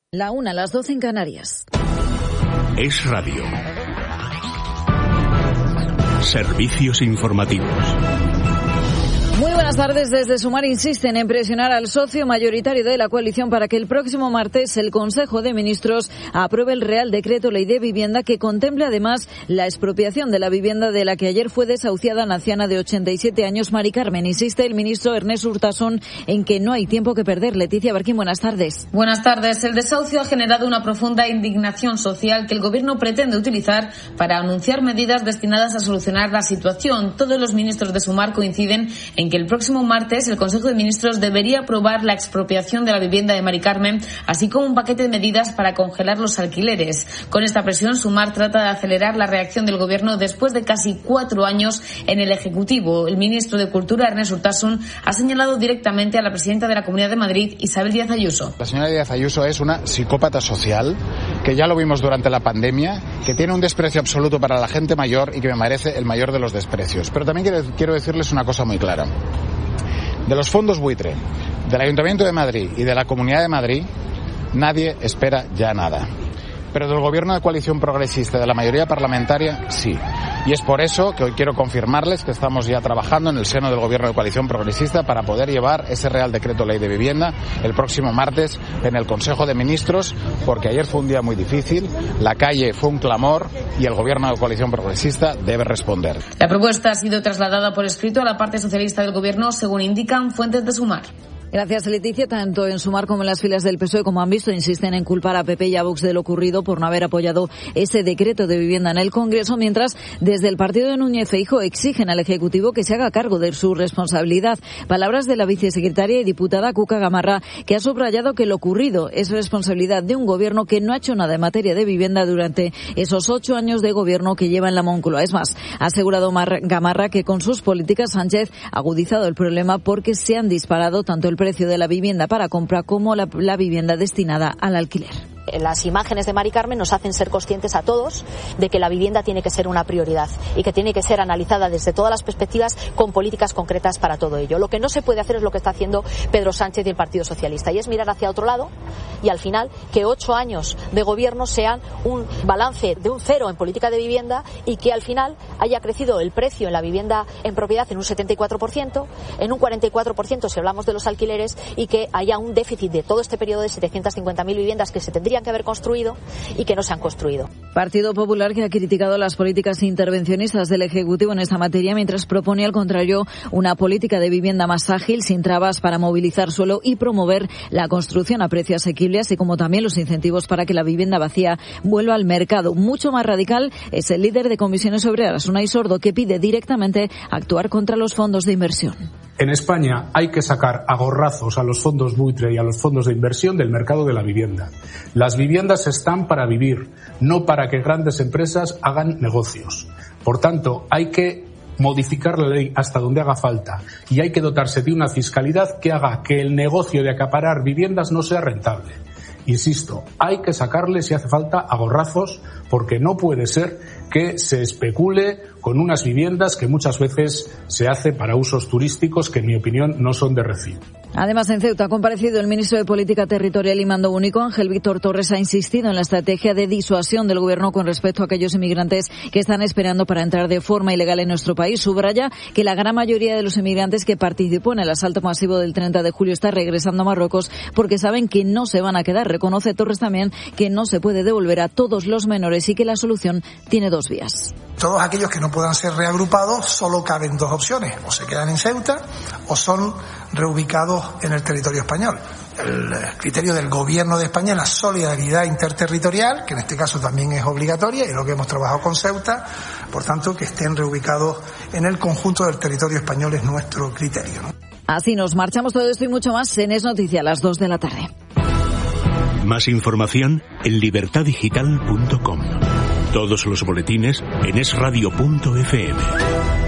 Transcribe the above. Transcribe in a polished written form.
La 1, las 12 en Canarias. Es Radio. Servicios informativos. Muy buenas tardes. Desde Sumar insisten en presionar al socio mayoritario de la coalición para que el próximo martes el Consejo de Ministros apruebe el Real Decreto Ley de Vivienda, que contemple además la expropiación de la vivienda de la que ayer fue desahuciada la anciana de 87 años, Mari Carmen. Insiste el ministro Ernest Urtasun en que no hay tiempo que perder. Leticia Barquín, buenas tardes. Buenas tardes. El desahucio ha generado una profunda indignación social que el Gobierno pretende utilizar para anunciar medidas destinadas a solucionar la situación. Todos los ministros de Sumar coinciden en que el próximo martes el Consejo de Ministros debería aprobar la expropiación de la vivienda de Mari Carmen, así como un paquete de medidas para congelar los alquileres. Con esta presión, Sumar trata de acelerar la reacción del Gobierno después de casi 4 años en el Ejecutivo. El ministro de Cultura, Ernest Urtasun, ha señalado directamente a la presidenta de la Comunidad de Madrid, Isabel Díaz Ayuso. La señora Díaz Ayuso es una psicópata social, que ya lo vimos durante la pandemia, que tiene un desprecio absoluto para la gente mayor y que me merece el mayor de los desprecios. Pero también quiero decirles una cosa muy clara. De los fondos buitre, del Ayuntamiento de Madrid y de la Comunidad de Madrid, nadie espera ya nada. Pero del Gobierno de coalición progresista, de la mayoría parlamentaria, sí. Y es por eso que hoy quiero confirmarles que estamos ya trabajando en el seno del Gobierno de coalición progresista para poder llevar ese Real Decreto Ley de Vivienda el próximo martes en el Consejo de Ministros, porque ayer fue un día muy difícil, la calle fue un clamor y el Gobierno de coalición progresista debe responder. La propuesta ha sido trasladada por escrito a la parte socialista del Gobierno, según indican fuentes de Sumar. Gracias, Leticia. Tanto en Sumar como en las filas del PSOE, como han visto, insisten en culpar a PP y a Vox de lo ocurrido por no haber apoyado ese decreto de vivienda en el Congreso, mientras desde el partido de Núñez Feijóo exigen al Ejecutivo que se haga cargo de su responsabilidad. Palabras de la vicesecretaria y diputada Cuca Gamarra, que ha subrayado que lo ocurrido es responsabilidad de un Gobierno que no ha hecho nada en materia de vivienda durante esos 8 años de gobierno que lleva en la Moncloa. Es más, ha asegurado Gamarra que con sus políticas Sánchez ha agudizado el problema porque se han disparado tanto el precio de la vivienda para compra como la vivienda destinada al alquiler. Las imágenes de Mari Carmen nos hacen ser conscientes a todos de que la vivienda tiene que ser una prioridad y que tiene que ser analizada desde todas las perspectivas con políticas concretas para todo ello. Lo que no se puede hacer es lo que está haciendo Pedro Sánchez y el Partido Socialista, y es mirar hacia otro lado y al final que 8 años de gobierno sean un balance de un 0 en política de vivienda y que al final haya crecido el precio en la vivienda en propiedad en un 74%, en un 44% si hablamos de los alquileres, y que haya un déficit de todo este periodo de 750.000 viviendas que se tendrían que haber construido y que no se han construido. Partido Popular, que ha criticado las políticas intervencionistas del Ejecutivo en esta materia, mientras propone al contrario una política de vivienda más ágil, sin trabas para movilizar suelo y promover la construcción a precio asequible, así como también los incentivos para que la vivienda vacía vuelva al mercado. Mucho más radical es el líder de Comisiones Obreras, Unai Sordo, que pide directamente actuar contra los fondos de inversión. En España hay que sacar a gorrazos a los fondos buitre y a los fondos de inversión del mercado de la vivienda. Las viviendas están para vivir, no para que grandes empresas hagan negocios. Por tanto, hay que modificar la ley hasta donde haga falta y hay que dotarse de una fiscalidad que haga que el negocio de acaparar viviendas no sea rentable. Insisto, hay que sacarle, si hace falta, a gorrazos, porque no puede ser que se especule con unas viviendas que muchas veces se hace para usos turísticos que, en mi opinión, no son de recibo. Además, en Ceuta ha comparecido el ministro de Política Territorial y Mando Único, Ángel Víctor Torres. Ha insistido en la estrategia de disuasión del Gobierno con respecto a aquellos inmigrantes que están esperando para entrar de forma ilegal en nuestro país. Subraya que la gran mayoría de los inmigrantes que participó en el asalto masivo del 30 de julio está regresando a Marruecos porque saben que no se van a quedar. Reconoce Torres también que no se puede devolver a todos los menores y que la solución tiene 2 vías. Todos aquellos que no puedan ser reagrupados, solo caben 2 opciones: o se quedan en Ceuta o son reubicados en el territorio español. El criterio del Gobierno de España es la solidaridad interterritorial, que en este caso también es obligatoria, y es lo que hemos trabajado con Ceuta. Por tanto, que estén reubicados en el conjunto del territorio español es nuestro criterio, ¿no? Así nos marchamos. Todo esto y mucho más en Es Noticia a las 2 de la tarde. Más información en libertadigital.com. Todos los boletines en esradio.fm.